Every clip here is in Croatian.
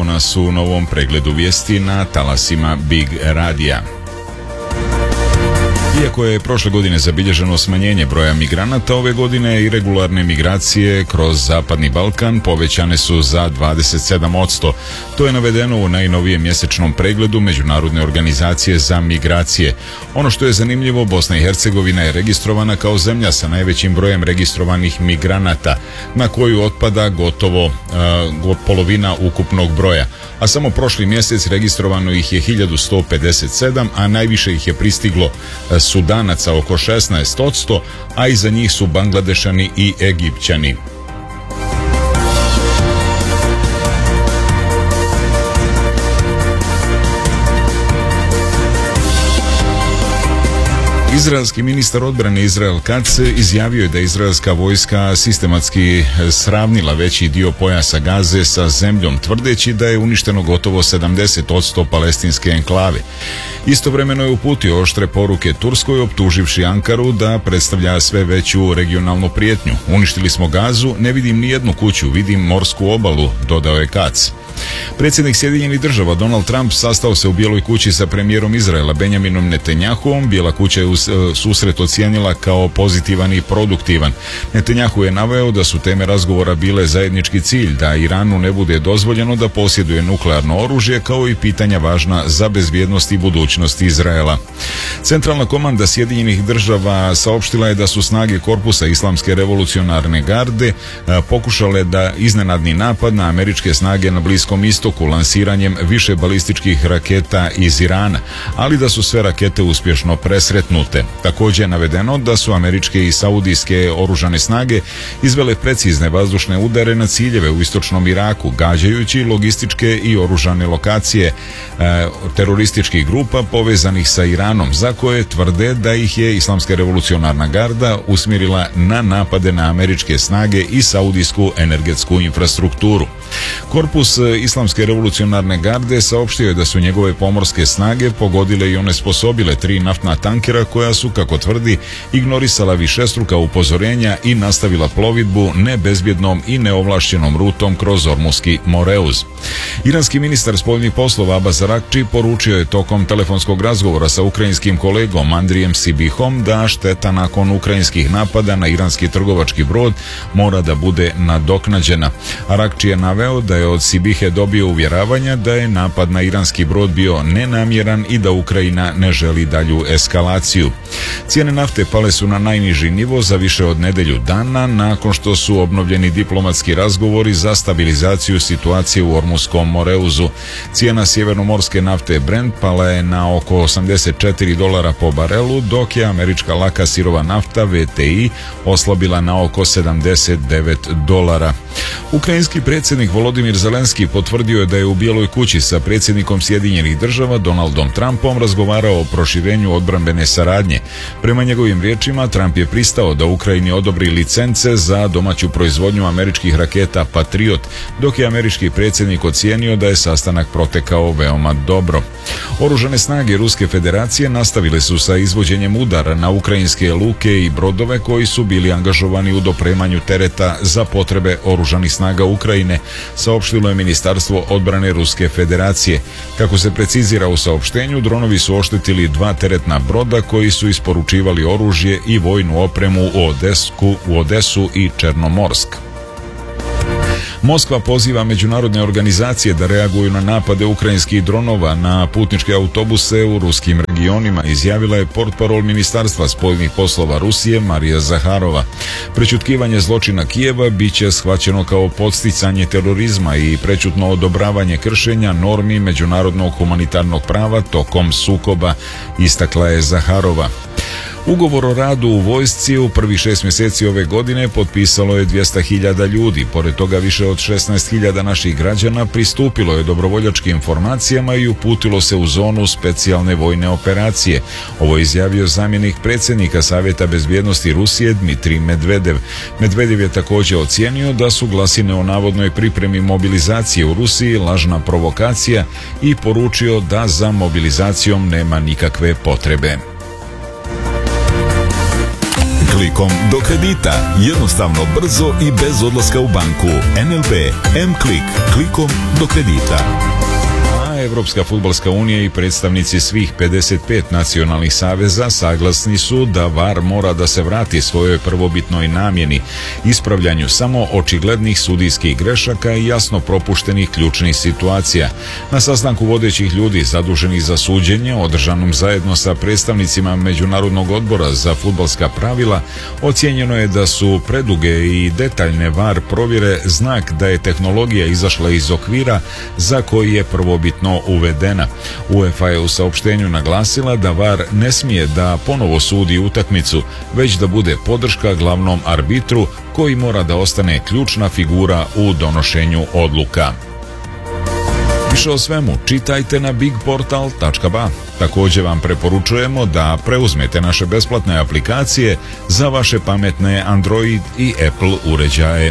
nas u novom pregledu vijesti na talasima Big Radija. Iako je prošle godine zabilježeno smanjenje broja migranata, ove godine iregularne migracije kroz Zapadni Balkan povećane su za 27%. To je navedeno u najnovijem mjesečnom pregledu Međunarodne organizacije za migracije. Ono što je zanimljivo, Bosna i Hercegovina je registrovana kao zemlja sa najvećim brojem registrovanih migranata, na koju otpada gotovo polovina ukupnog broja. A samo prošli mjesec registrovano ih je 1157, a najviše ih je pristiglo Sudanaca oko 16%, a iza njih su Bangladešani i Egipćani. Izraelski ministar odbrane Israel Katz izjavio je da izraelska vojska sistematski sravnila veći dio pojasa Gaze sa zemljom, tvrdeći da je uništeno gotovo 70% palestinske enklave. Istovremeno je uputio oštre poruke Turskoj, optuživši Ankaru da predstavlja sve veću regionalnu prijetnju. Uništili smo Gazu, ne vidim ni jednu kuću, vidim morsku obalu, dodao je Katz. Predsjednik Sjedinjenih Država Donald Trump sastao se u Bijeloj kući sa premijerom Izraela Benjaminom Netanjahuom. Bijela kuća je susret ocijenila kao pozitivan i produktivan. Netanjahu je naveo da su teme razgovora bile zajednički cilj, da Iranu ne bude dozvoljeno da posjeduje nuklearno oružje, kao i pitanja važna za bezbjednost i budućnost Izraela. Centralna komanda Sjedinjenih Država saopštila je da su snage korpusa Islamske revolucionarne garde pokušale da iznenadni napad na američke snage na Bliskom istoku lansiranjem više balističkih raketa iz Irana, ali da su sve rakete uspješno presretnute. Također je navedeno da su američke i saudijske oružane snage izvele precizne vazdušne udare na ciljeve u istočnom Iraku, gađajući logističke i oružane lokacije terorističkih grupa povezanih sa Iranom, za koje tvrde da ih je Islamska revolucionarna garda usmjerila na napade na američke snage i saudijsku energetsku infrastrukturu. Korpus Islamske revolucionarne garde saopštio je da su njegove pomorske snage pogodile i onesposobile 3 naftna tankera koja su, kako tvrdi, ignorisala višestruka upozorenja i nastavila plovidbu nebezbjednom i neovlašćenom rutom kroz Ormuski Moreuz. Iranski ministar spoljnih poslova Abbas Araghči poručio je tokom telefonskog razgovora sa ukrajinskim kolegom Andrijem Sibihom da šteta nakon ukrajinskih napada na iranski trgovački brod mora da bude nadoknađena. Araghči je naveo da je od Sibihe dobio uvjeravanja da je napad na iranski brod bio nenamjeran i da Ukrajina ne želi dalju eskalaciju. Cijene nafte pale su na najniži nivo za više od nedelju dana nakon što su obnovljeni diplomatski razgovori za stabilizaciju situacije u Ormuskom Moreuzu. Cijena sjevernomorske nafte Brent pala je na oko $84 po barelu, dok je američka laka sirova nafta VTI oslabila na oko $79. Ukrajinski predsjednik Volodimir Zelenski potvrdio je da je u Bijeloj kući sa predsjednikom Sjedinjenih Država Donaldom Trumpom razgovarao o proširenju odbrambene saradnje. Prema njegovim riječima, Trump je pristao da Ukrajini odobri licence za domaću proizvodnju američkih raketa Patriot, dok je američki predsjednik ocijenio da je sastanak protekao veoma dobro. Oružane snage Ruske federacije nastavile su sa izvođenjem udara na ukrajinske luke i brodove koji su bili angažovani u dopremanju tereta za potrebe oružanih snaga Ukrajine, saopštilo je Ministarstvo odbrane Ruske federacije. Kako se precizira u saopštenju, dronovi su oštetili 2 teretna broda koji su isporučivali oružje i vojnu opremu u Odesu i Černomorsk. Moskva poziva međunarodne organizacije da reaguju na napade ukrajinskih dronova na putničke autobuse u ruskim regionima, izjavila je portparol Ministarstva spoljnih poslova Rusije Marija Zaharova. Prečutkivanje zločina Kijeva bit će shvaćeno kao podsticanje terorizma i prečutno odobravanje kršenja normi međunarodnog humanitarnog prava tokom sukoba, istakla je Zaharova. Ugovor o radu u vojsci u prvih 6 mjeseci ove godine potpisalo je 200.000 ljudi. Pored toga više od 16.000 naših građana pristupilo je dobrovoljačkim formacijama i uputilo se u zonu specijalne vojne operacije. Ovo je izjavio zamjenik predsjednika Savjeta bezbjednosti Rusije Dmitrij Medvedev. Medvedev je također ocijenio da su glasine o navodnoj pripremi mobilizacije u Rusiji lažna provokacija i poručio da za mobilizacijom nema nikakve potrebe. klikom do kredita. Jednostavno, brzo i bez odlaska u banku. NLB M-Klik. Klikom do kredita. Evropska fudbalska unija i predstavnici svih 55 nacionalnih saveza saglasni su da VAR mora da se vrati svojoj prvobitnoj namjeni, ispravljanju samo očiglednih sudijskih grešaka i jasno propuštenih ključnih situacija. Na sastanku vodećih ljudi zaduženih za suđenje, održanom zajedno sa predstavnicima Međunarodnog odbora za fudbalska pravila, ocijenjeno je da su preduge i detaljne VAR provjere znak da je tehnologija izašla iz okvira za koji je prvobitno uvedena. UEFA je u saopštenju naglasila da VAR ne smije da ponovo sudi utakmicu, već da bude podrška glavnom arbitru koji mora da ostane ključna figura u donošenju odluka. Više o svemu čitajte na bigportal.ba. Također vam preporučujemo da preuzmete naše besplatne aplikacije za vaše pametne Android i Apple uređaje.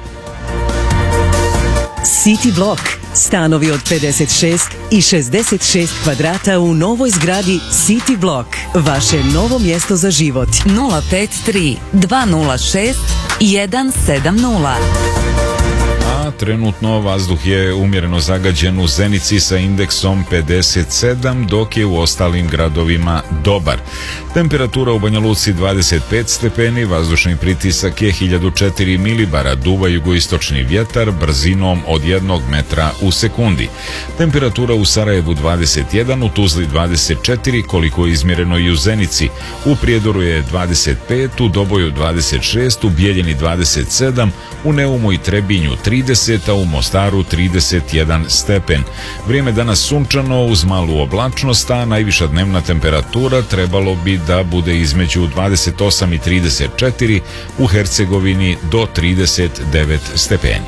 City Block. Stanovi od 56 i 66 kvadrata u novoj zgradi City Block. Vaše novo mjesto za život. 053 206 170. Trenutno vazduh je umjereno zagađen u Zenici sa indeksom 57, dok je u ostalim gradovima dobar. Temperatura u Banja Luci 25 stepeni, vazdušni pritisak je 1004 milibara, duva jugoistočni vjetar brzinom od 1 metra u sekundi. Temperatura u Sarajevu 21, u Tuzli 24, koliko je izmjereno i u Zenici. U Prijedoru je 25, u Doboju 26, u Bijeljini 27, u Neumu i Trebinju 30, a u Mostaru 31 stepen. Vrijeme danas sunčano uz malu oblačnost, a najviša dnevna temperatura trebalo bi da bude između 28 i 34, u Hercegovini do 39 stepeni.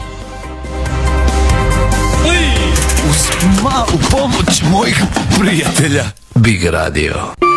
Uz malu pomoć mojih prijatelja Big Radio.